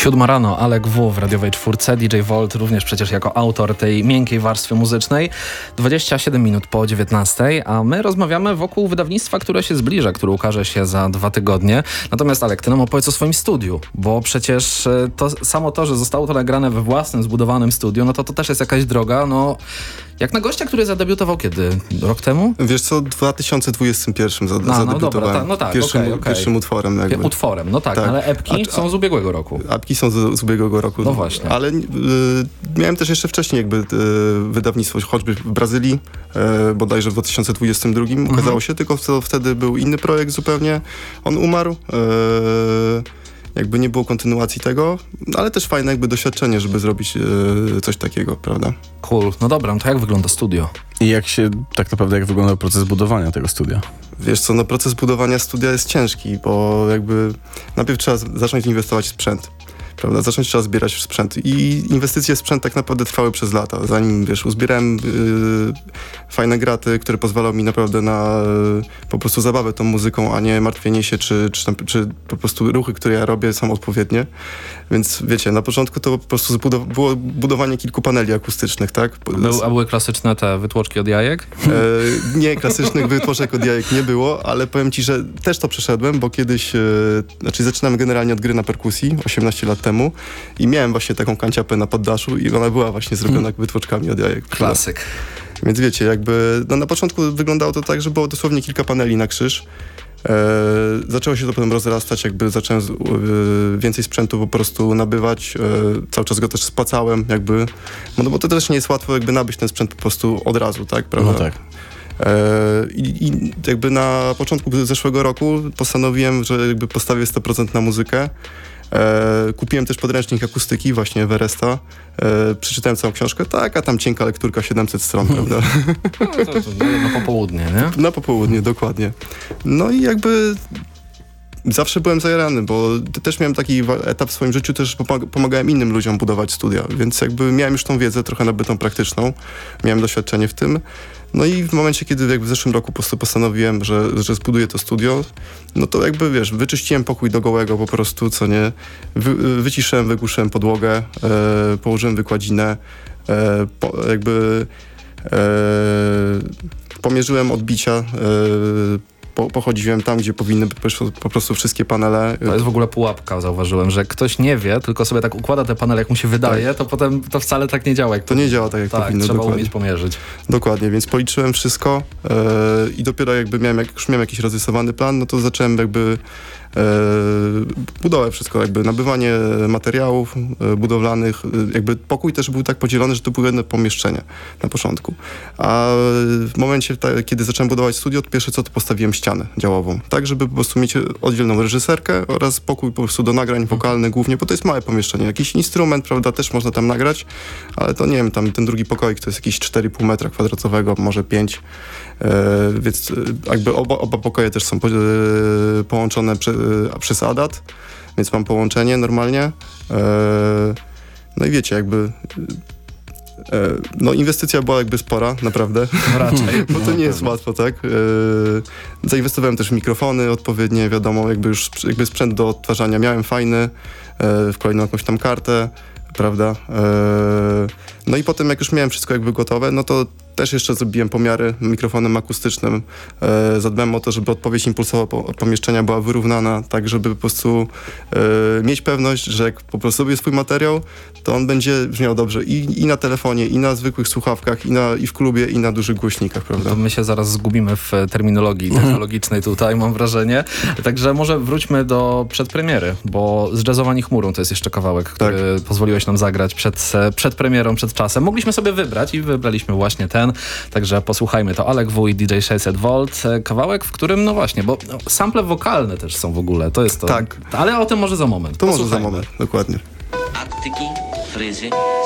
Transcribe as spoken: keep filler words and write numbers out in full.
Siódma rano, Alek W. w radiowej czwórce, D J Volt również przecież jako autor tej miękkiej warstwy muzycznej. dwadzieścia siedem minut po dziewiętnastej, a my rozmawiamy wokół wydawnictwa, które się zbliża, które ukaże się za dwa tygodnie. Natomiast Alek, ty nam opowiedz o swoim studiu, bo przecież to samo to, że zostało to nagrane we własnym, zbudowanym studiu, no to to też jest jakaś droga, no... Jak na gościa, który zadebiutował kiedy? Rok temu? Wiesz co, w dwa tysiące dwudziestym pierwszym zad- no, zadebiutowałem. No, dobra, ta, no tak, pierwszym, okay, okay. pierwszym utworem. Jakby. Utworem, no tak, tak. Ale epki a, są z ubiegłego roku. Epki są z, z ubiegłego roku. No właśnie. Ale y, miałem też jeszcze wcześniej jakby y, wydawnictwo, choćby w Brazylii, y, bodajże w dwa tysiące dwudziestym drugim mhm. ukazało się, tylko to wtedy był inny projekt zupełnie. On umarł. Y, Jakby nie było kontynuacji tego, ale też fajne jakby doświadczenie, żeby zrobić e, coś takiego, prawda? Cool. No dobra, no to jak wygląda studio? I jak się, tak naprawdę, jak wygląda proces budowania tego studia? Wiesz co, no proces budowania studia jest ciężki, bo jakby najpierw trzeba zacząć inwestować w sprzęt. Prawda? Zacząć trzeba zbierać już sprzęt. I inwestycje w sprzęt tak naprawdę trwały przez lata. Zanim, wiesz, uzbierałem yy, fajne graty, które pozwalały mi naprawdę na yy, po prostu zabawę tą muzyką, a nie martwienie się, czy, czy, tam, czy po prostu ruchy, które ja robię, są odpowiednie. Więc wiecie, na początku to po prostu zbudow- było budowanie kilku paneli akustycznych, tak? Był, a były klasyczne te wytłoczki od jajek? E, nie, klasycznych wytłoczek od jajek nie było, ale powiem ci, że też to przeszedłem, bo kiedyś, e, znaczy zaczynałem generalnie od gry na perkusji osiemnaście lat temu i miałem właśnie taką kanciapę na poddaszu i ona była właśnie zrobiona hmm. wytłoczkami od jajek. Klasyk. No. Więc wiecie, jakby no na początku wyglądało to tak, że było dosłownie kilka paneli na krzyż. E, zaczęło się to potem rozrastać, jakby zacząłem z, e, więcej sprzętu po prostu nabywać, e, cały czas go też spłacałem, jakby, no bo to też nie jest łatwo jakby nabyć ten sprzęt po prostu od razu, tak, prawda? No tak. E, i, I jakby na początku zeszłego roku postanowiłem, że jakby postawię sto procent na muzykę. E, kupiłem też podręcznik akustyki, właśnie Everesta. E, przeczytałem całą książkę. Taka tam cienka lekturka, siedemset stron, prawda? No, to, to, na popołudnie, nie? Na popołudnie, dokładnie. No i jakby zawsze byłem zajarany, bo też miałem taki etap w swoim życiu, też pomagałem innym ludziom budować studia, więc jakby miałem już tą wiedzę trochę nabytą praktyczną, miałem doświadczenie w tym. No i w momencie, kiedy jakby w zeszłym roku po prostu postanowiłem, że, że zbuduję to studio, no to jakby, wiesz, wyczyściłem pokój do gołego po prostu, co nie, Wy, wyciszyłem, wygłuszyłem podłogę, e, położyłem wykładzinę, e, po, jakby e, pomierzyłem odbicia, e, Po, pochodziłem tam, gdzie powinny być po prostu wszystkie panele. To jest w ogóle pułapka, zauważyłem, że ktoś nie wie, tylko sobie tak układa te panele, jak mu się wydaje, tak. to potem to wcale tak nie działa. Jak to powinno. nie działa tak, jak tak, powinno. trzeba dokładnie. umieć pomierzyć. Dokładnie, więc policzyłem wszystko yy, i dopiero jakby miałem, jak już miałem jakiś rozrysowany plan, no to zacząłem jakby yy, budowę wszystko, jakby nabywanie materiałów yy, budowlanych, yy, jakby pokój też był tak podzielony, że to było jedno pomieszczenie na początku. A w momencie, ta, kiedy zacząłem budować studio, to pierwsze co, to postawiłem ścianę działową, tak żeby po prostu mieć oddzielną reżyserkę oraz pokój po prostu do nagrań wokalnych głównie, bo to jest małe pomieszczenie. Jakiś instrument, prawda, też można tam nagrać, ale to nie wiem, tam ten drugi pokoik to jest jakieś cztery i pół metra kwadratowego, może pięć, yy, więc yy, jakby oba, oba pokoje też są po, yy, połączone prze, yy, przez A D A T, więc mam połączenie normalnie. Yy, no i wiecie, jakby no inwestycja była jakby spora, naprawdę. No raczej. Bo to nie jest łatwo, tak? Yy, zainwestowałem też w mikrofony odpowiednie, wiadomo, jakby już jakby sprzęt do odtwarzania miałem fajny, yy, w kolejną jakąś tam kartę, prawda? Yy, no i potem jak już miałem wszystko jakby gotowe, no to też jeszcze zrobiłem pomiary mikrofonem akustycznym. E, zadbałem o to, żeby odpowiedź impulsowa po, pomieszczenia była wyrównana, tak żeby po prostu e, mieć pewność, że jak po prostu robię swój materiał, to on będzie brzmiał dobrze i, i na telefonie, i na zwykłych słuchawkach, i, na, i w klubie, i na dużych głośnikach, prawda? To my się zaraz zgubimy w terminologii technologicznej tutaj, mam wrażenie. Także może wróćmy do przedpremiery, bo Zjazzowani chmurą to jest jeszcze kawałek, który tak. pozwoliłeś nam zagrać przed, przed premierą, przed czasem. Mogliśmy sobie wybrać i wybraliśmy właśnie ten. Także posłuchajmy, to Alek W. i D J sześćset volt. Kawałek, w którym, no właśnie, bo no, sample wokalne też są w ogóle, to jest to. Tak. Ale o tym może za moment. To może za moment, dokładnie. Attyki, fryzy,